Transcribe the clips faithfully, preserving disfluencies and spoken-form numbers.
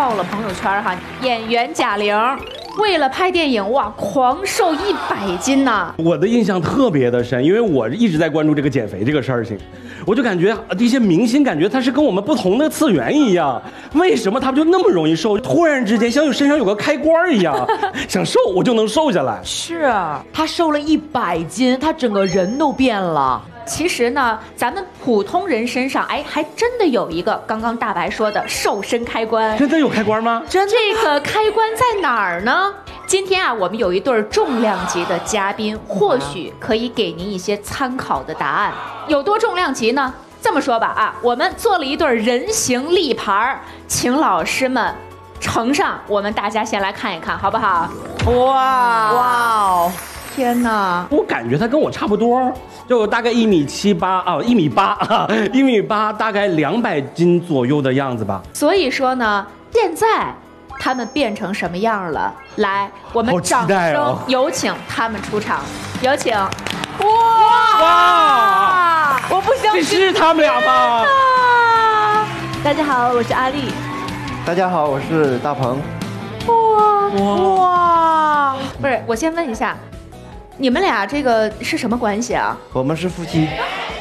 爆了朋友圈哈。演员贾玲为了拍电影哇，狂瘦一百斤呐！ 我的印象特别的深，因为我一直在关注这个减肥这个事儿情，我就感觉这些明星感觉他是跟我们不同的次元一样，为什么他们就那么容易瘦？突然之间像有身上有个开关一样，想瘦我就能瘦下来。 是啊，他瘦了一百斤，他整个人都变了。 其实呢，咱们普通人身上，哎，还真的有一个刚刚大白说的瘦身开关。 真的有开关吗？ 真的，这个开关在哪儿呢？今天啊，我们有一对重量级的嘉宾，或许可以给您一些参考的答案。有多重量级呢？这么说吧啊，我们做了一对人形立牌，请老师们呈上，我们大家先来看一看，好不好？ 哇哇哦！天哪， 我感觉他跟我差不多，就大概一米七八啊，一米八啊，一米八，大概两百斤左右的样子吧。 所以说呢，现在他们变成什么样了？来，我们掌声有请他们出场，有请。 哇哇！我不相信， 这是他们俩吗？ 大家好，我是阿丽。 大家好，我是大鹏。 哇哇！ 不是，我先问一下。你们俩这个是什么关系啊？ 我们是夫妻。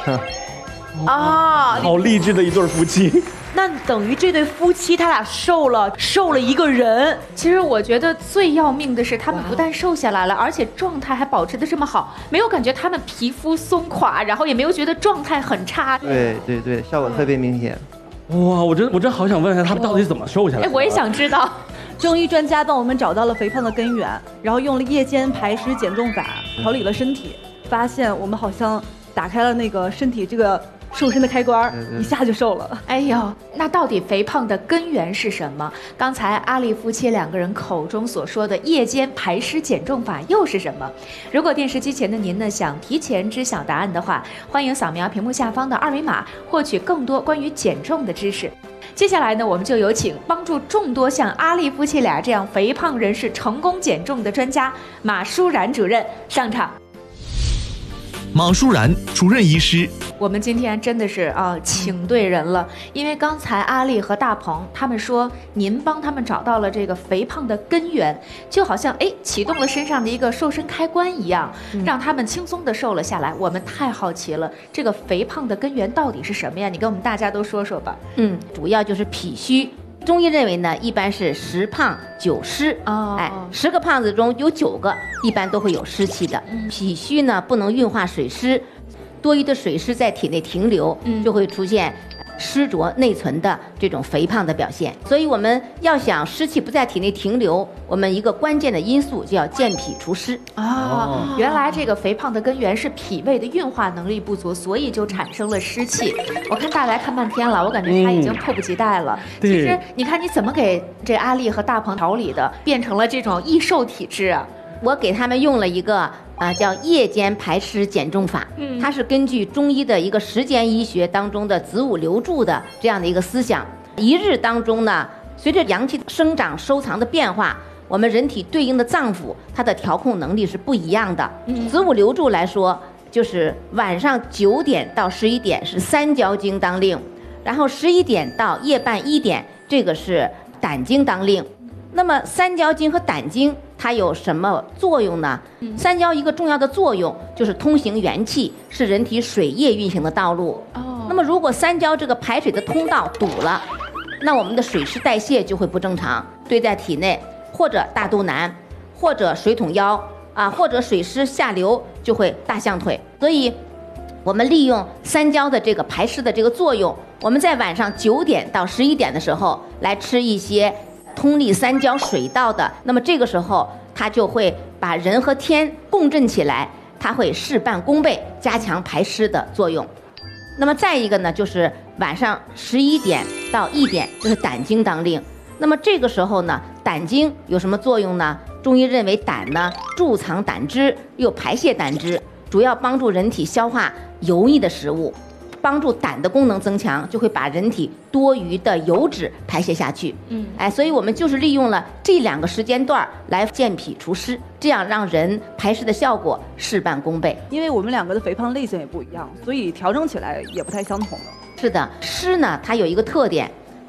啊， 好励志的一对夫妻。 那等于这对夫妻他俩瘦了，瘦了一个人。 其实我觉得最要命的是，他们不但瘦下来了，而且状态还保持得这么好，没有感觉他们皮肤松垮，然后也没有觉得状态很差。 对对对，效果特别明显。 哇，我真我真好想问一下他们到底怎么瘦下来的。 哎，我也想知道。 中医专家帮我们找到了肥胖的根源，然后用了夜间排湿减重法调理了身体，发现我们好像打开了那个身体这个瘦身的开关，一下就瘦了。 哎呦，那到底肥胖的根源是什么？刚才阿丽夫妻两个人口中所说的夜间排湿减重法又是什么？如果电视机前的您呢想提前知晓答案的话，欢迎扫描屏幕下方的二维码，获取更多关于减重的知识。接下来呢，我们就有请帮助众多像阿丽夫妻俩这样肥胖人士成功减重的专家马舒然主任上场。 马舒然主任医师， 我们今天真的是啊，请对人了，因为刚才阿丽和大鹏他们说，您帮他们找到了这个肥胖的根源，就好像哎启动了身上的一个瘦身开关一样，嗯、让他们轻松的瘦了下来。我们太好奇了，这个肥胖的根源到底是什么呀？你跟我们大家都说说吧。 嗯，主要就是脾虚。中医认为呢，一般是十胖九湿， 哦， 哎，十个胖子中有九个一般都会有湿气的。 嗯、 脾虚呢不能运化水湿，多余的水湿在体内停留， 嗯、 就会出现湿浊内存的这种肥胖的表现。所以我们要想湿气不在体内停留，我们一个关键的因素就要健脾除湿。 啊，原来这个肥胖的根源是脾胃的运化能力不足，所以就产生了湿气。我看大白看半天了，我感觉他已经迫不及待了。嗯、其实你看你怎么给这阿丽和大鹏调理的，变成了这种易瘦体质啊？ 我给他们用了一个啊、呃、叫夜间排湿减重法， 嗯， 它是根据中医的一个时间医学当中的子午流注的这样的一个思想。一日当中呢，随着阳气生长收藏的变化，我们人体对应的脏腑它的调控能力是不一样的。 嗯、 子午流注来说，就是晚上九点到十一点是三焦经当令，然后十一点到夜半一点这个是胆经当令。那么三焦经和胆经它有什么作用呢？嗯、三焦一个重要的作用就是通行元气，是人体水液运行的道路。 哦， 那么如果三焦这个排水的通道堵了，那我们的水湿代谢就会不正常，堆在体内，或者大肚腩，或者水桶腰啊，或者水湿下流就会大象腿。所以我们利用三焦的这个排湿的这个作用，我们在晚上九点到十一点的时候来吃一些通利三焦水道的，那么这个时候它就会把人和天共振起来，它会事半功倍，加强排湿的作用。那么再一个呢，就是晚上十一点到一点，就是胆经当令。那么这个时候呢，胆经有什么作用呢？中医认为胆呢贮藏胆汁，又排泄胆汁，主要帮助人体消化油腻的食物。帮助胆的功能增强，就会把人体多余的油脂排泄下去。 嗯， 哎，所以我们就是利用了这两个时间段来健脾除湿，这样让人排湿的效果事半功倍。 因为我们两个的肥胖类型也不一样，所以调整起来也不太相同了。 是的，湿呢，它有一个特点，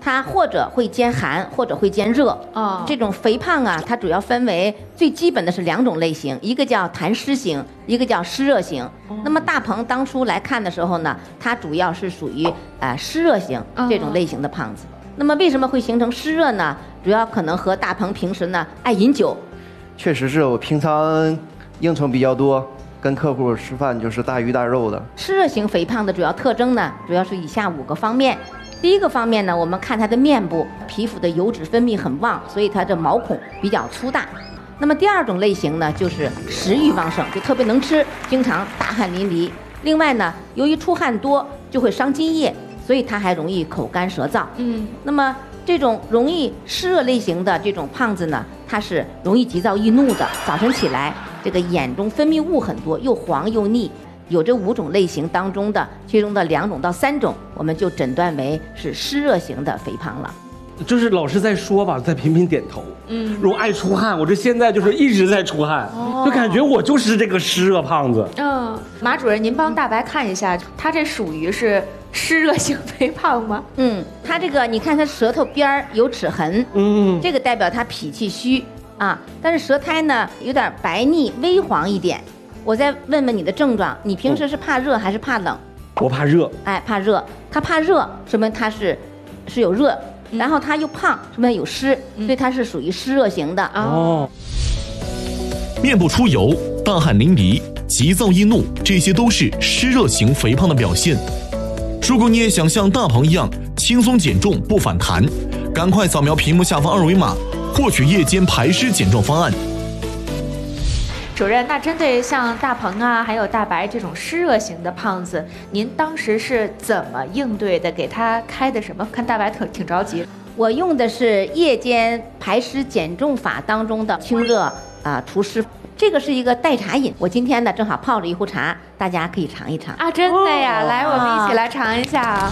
它或者会兼寒，或者会兼热。 哦这种肥胖啊，它主要分为最基本的是两种类型，一个叫痰湿型，一个叫湿热型。那么大鹏当初来看的时候呢，它主要是属于呃湿热型这种类型的胖子。那么为什么会形成湿热呢？主要可能和大鹏平时呢爱饮酒。 确实是我平常应酬比较多，跟客户吃饭就是大鱼大肉的。 湿热型肥胖的主要特征呢，主要是以下五个方面。第一个方面呢，我们看它的面部皮肤的油脂分泌很旺，所以它的毛孔比较粗大。那么第二种类型呢，就是食欲旺盛，就特别能吃，经常大汗淋漓。另外呢，由于出汗多就会伤津液，所以它还容易口干舌燥。 嗯， 那么这种容易湿热类型的这种胖子呢，它是容易急躁易怒的，早晨起来这个眼中分泌物很多，又黄又腻。有这五种类型当中的其中的两种到三种，我们就诊断为是湿热型的肥胖了。 就是老师在说吧，在频频点头。嗯，我爱出汗，我这现在就是一直在出汗， 哦、 就感觉我就是这个湿热胖子。 嗯，马主任，您帮大白看一下，他这属于是湿热型肥胖吗？ 嗯，他这个你看他舌头边儿有齿痕， 嗯， 这个代表他脾气虚啊，但是舌苔呢有点白腻微黄一点。我再问问你的症状，你平时是怕热还是怕冷？ 我怕热。 哎，怕热。他怕热，说明他是是有热，然后他又胖，说明有湿，所以他是属于湿热型的。 哦。 面部出油、大汗淋漓、急躁易怒，这些都是湿热型肥胖的表现。如果你也想像大鹏一样轻松减重不反弹，赶快扫描屏幕下方二维码，获取夜间排湿减重方案。 主任，那针对像大鹏啊，还有大白这种湿热型的胖子，您当时是怎么应对的？给他开的什么？看大白挺挺着急。 我用的是夜间排湿减重法当中的清热啊除湿，这个是一个代茶饮。我今天呢正好泡着一壶茶，大家可以尝一尝啊！真的呀，哦、来，我们一起来尝一下。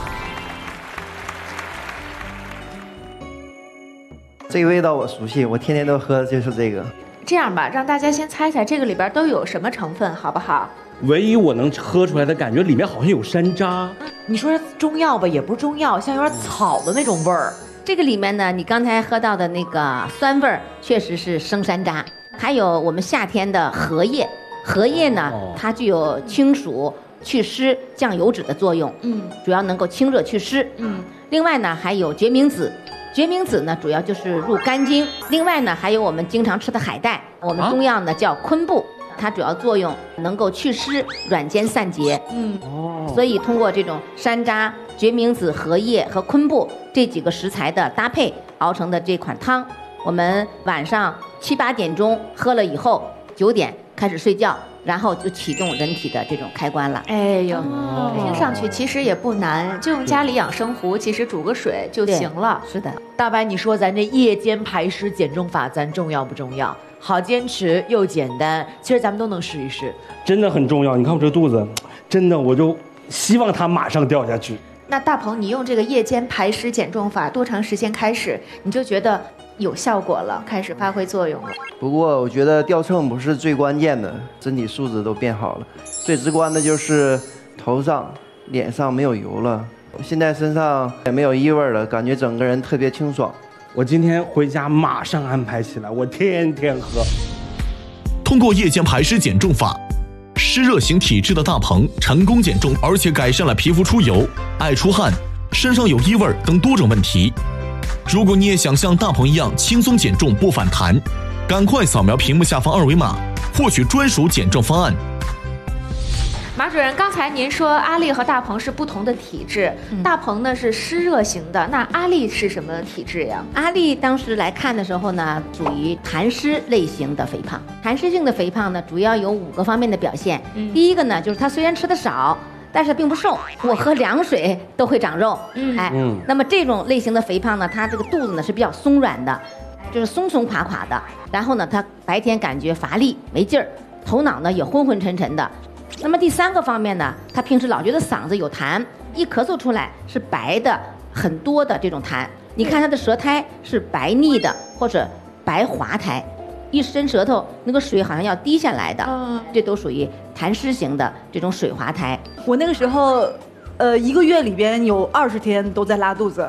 这个味道我熟悉，我天天都喝，就是这个。 这样吧，让大家先猜猜这个里边都有什么成分，好不好？ 唯一我能喝出来的感觉，里面好像有山楂。 你说是中药吧，也不是中药，像有点草的那种味儿。 这个里面呢，你刚才喝到的那个酸味儿，确实是生山楂，还有我们夏天的荷叶。荷叶呢，它具有清暑、祛湿、降油脂的作用。嗯，主要能够清热祛湿。嗯，另外呢，还有决明子。决明子呢，主要就是入肝经。另外呢，还有我们经常吃的海带，我们中药呢叫昆布，它主要作用能够祛湿、软坚散结。嗯，哦，所以通过这种山楂、决明子、荷叶和昆布这几个食材的搭配熬成的这款汤，我们晚上七八点钟喝了以后，九点开始睡觉。然后就启动人体的这种开关了。 哎呦，哦、听上去其实也不难，就用家里养生壶，其实煮个水就行了。 是的， 大白，你说咱这夜间排湿减重法，咱重要不重要？好坚持又简单，其实咱们都能试一试。 真的很重要。你看我这肚子，真的我就希望它马上掉下去。 那大鹏，你用这个夜间排湿减重法多长时间开始你就觉得有效果了，开始发挥作用了？ 不过我觉得掉秤不是最关键的，身体素质都变好了。最直观的就是头上、脸上没有油了，现在身上也没有异味了，感觉整个人特别清爽。 我今天回家马上安排起来，我天天喝。 通过夜间排湿减重法，湿热型体质的大鹏成功减重，而且改善了皮肤出油、爱出汗、身上有异味等多种问题。如果你也想像大鹏一样轻松减重不反弹，赶快扫描屏幕下方二维码，获取专属减重方案。 马主任，刚才您说阿丽和大鹏是不同的体质，嗯、大鹏呢是湿热型的，那阿丽是什么体质呀？ 阿丽当时来看的时候呢，属于痰湿类型的肥胖。痰湿性的肥胖呢，主要有五个方面的表现。嗯、第一个呢，就是他虽然吃的少，但是并不瘦，我喝凉水都会长肉。嗯，哎，嗯、那么这种类型的肥胖呢，它这个肚子呢是比较松软的，就是松松垮垮的。然后呢，他白天感觉乏力没劲儿，头脑呢也昏昏沉沉的。那么第三个方面呢，他平时老觉得嗓子有痰，一咳嗽出来是白的很多的这种痰。你看他的舌苔是白腻的或者白滑苔，一伸舌头那个水好像要滴下来的，嗯、这都属于痰湿型的这种水滑苔。 我那个时候，呃，一个月里边有二十天都在拉肚子。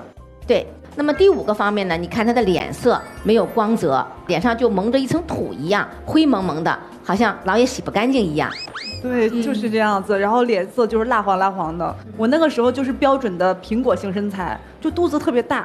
对。那么第五个方面呢，你看他的脸色没有光泽，脸上就蒙着一层土一样，灰蒙蒙的，好像老也洗不干净一样。 对，就是这样子，然后脸色就是蜡黄蜡黄的。我那个时候就是标准的苹果型身材，就肚子特别大，